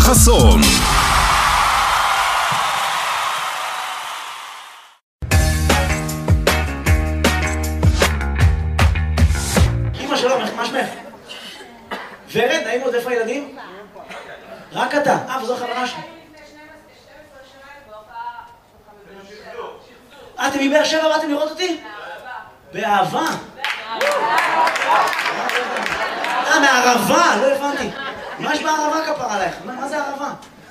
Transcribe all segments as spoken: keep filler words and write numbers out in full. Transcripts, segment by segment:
חסון. אמא שלום, מה שמך? ורד, נעים עוד, איפה הילדים? רק אתה. אה, וזו החברה שלי. אה, אתם מבאר שבע באתם לראות אותי? באהבה. אה, מהערבה, לא הבנתי. מה יש בערבה כפרה עלייך? מה זה ערבה?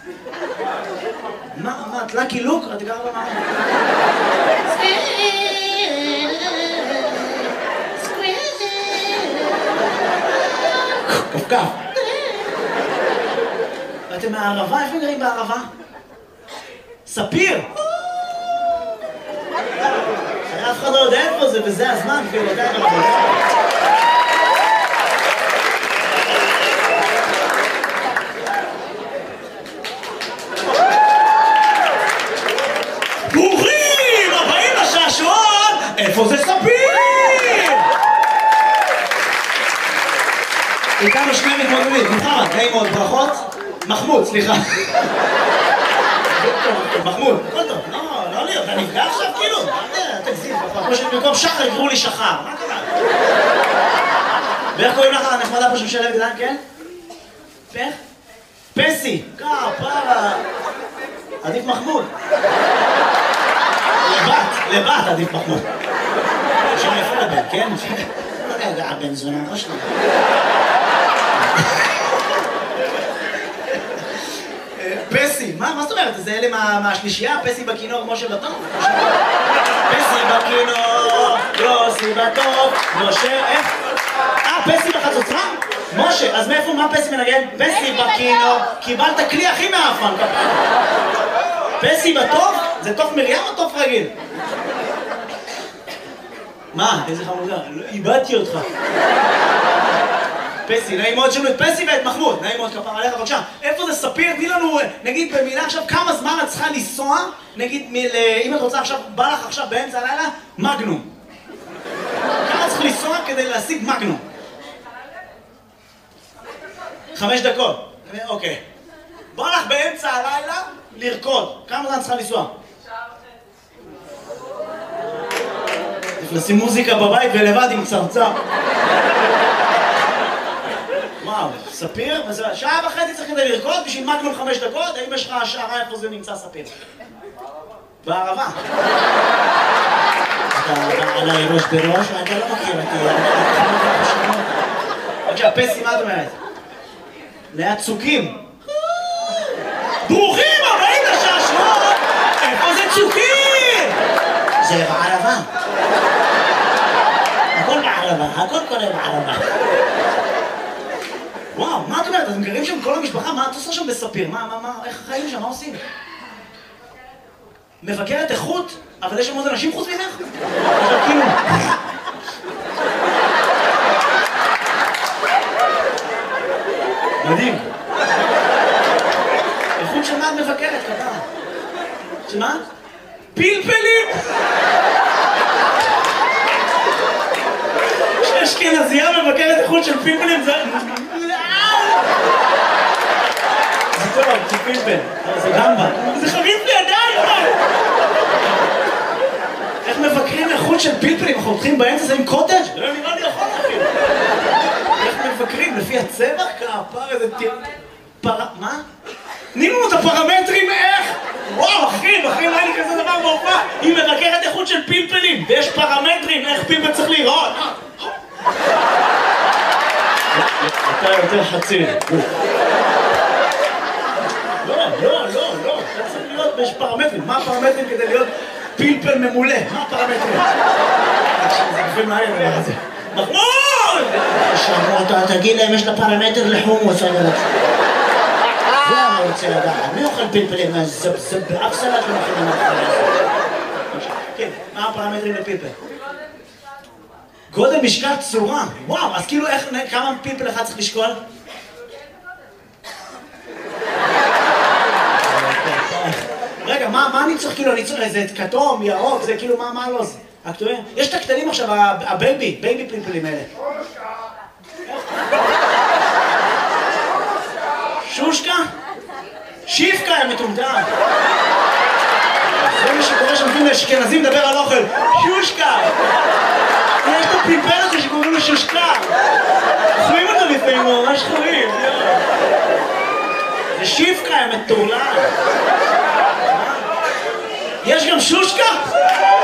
מה, מה, את לקי לוק? את גרה במערבה? כפכף. ואתם מהערבה? איפה גרים בערבה? ספיר! אף אחד לא יודע איפה זה, וזה הזמן, כאילו, אתה יודע איפה. ברוכים הבאים לשעשועון! איפה זה ספיר? איתנו שני מתמודדים, מוחמד, נעים מאוד, ברכות. מחמוד, סליחה. מחמוד, הכל טוב, לא, לא לי, אתה נפגע עכשיו כאילו? תגזים, כמו שבמקום שחר יקראו לי שחר, מה קרה? ואיך קוראים לך הנחמדה פה שמשלב גדלן, כן? פך? פסי, כפרה. עדיף מחמוד. לבת, לבת עדיף מחמוד. שם יפה לבן, כן? לא יודע, הבן זונה, לא שלנו. פסי, מה, מה זאת אומרת? זה אלה מהשלישייה? פסי בכינור, משה בטוב? פסי בכינור, יוסי בטוב, משה, איך? אה, פסי בחצוצרה? משה, אז מאיפה, מה פסי מנגן? פסי בכינור, קיבלת כלי הכי מאפן. פסי בטוב? זה תוף מרים או תוף רגיל? מה? איזה חמודה? איבדתי אותך. פסי, נעים מאוד שלנו את פסי ואת מחמוד, נעים מאוד כפר עליך, בבקשה. איפה זה ספיר? תני לנו, נגיד במילה עכשיו, כמה זמן את צריכה לנסוע, נגיד, אם את רוצה עכשיו, בא לך עכשיו באמצע הלילה, מגנום. כמה צריך לנסוע כדי להשיג מגנום? חמש דקות. אוקיי. בא לך באמצע הלילה לרקוד. כמה זמן צריכה לנסוע? לשים מוזיקה בבית ולבד עם צרצר. וואו, ספיר? שעה וחצי צריך כדי לרקוד בשביל מגנום חמש דקות? האם יש לך השערה איפה זה נמצא ספיר? בערבה. אתה עליי ראש בראש, אתה לא מכיר אותי. בבקשה, פסי, מה את אומרת? ליד צוקים. ברוכים הבאים לשעשועון! איפה זה צוקים? זה בערבה. הכל בערבה, הכל קורה בערבה. וואו, מה את אומרת? אתם גרים שם כל המשפחה? מה את עושה שם בספיר? מה, מה, מה, איך חיים שם? מה עושים? מבקרת איכות? אבל יש שם עוד אנשים חוץ ממך? עכשיו כאילו... מדהים. איכות של מה את מבקרת, כתב? שמה? פלפלים! שאשכנזייה מבקרת איכות של פלפלים זה... זה טוב, זה פלפל, זה גמבה. זה חריף לי עדיין! איך מבקרים איכות של פלפלים? אנחנו הולכים באמצע זה עם קוטג'? לא נראה לי יכול אפילו. איך מבקרים? לפי הצבע? כפר איזה תיר... פר... מה? תני לנו את הפרמטרים איך? וואו, אחי, אחי, לא היה לי כזה דבר בהופעה. היא מבקרת איכות של פלפלים, ויש פרמטרים איך פלפל צריך לראות. אתה יותר חצי. לא, לא, לא, לא. אתה צריך להיות, יש פרמטרים. מה הפרמטרים כדי להיות פלפל ממולא? מה הפרמטרים? זה גופים מהר, זה. מחמוד! שאמרו, תגיד להם, יש לה פרמטר לחומוס, אני רוצה. זה אני רוצה לדעת. מי אוכל פלפלים? זה באף סלט לא מכינים אחרי. כן, מה הפרמטרים לפלפל? גודל, משקל, צורה. וואו, אז כאילו איך, כמה פלפל אחד צריך לשקול? רגע, מה אני צריך כאילו, אני צריך איזה כתום, ירוק, זה כאילו, מה לא זה? הכתובים? יש את הקטנים עכשיו, הבייבי, בייבי פלפלים האלה. שושקה? שיפקה יא מטומטם. זה מה שקורה שנותנים לאשכנזים לדבר על אוכל. שושקה. יש את הפיפר הזה שקוראים לו שושקה. אוכלים אותו לפעמים, הוא ממש חמים. זה שיפקה יא מטורלל. יש גם שושקה?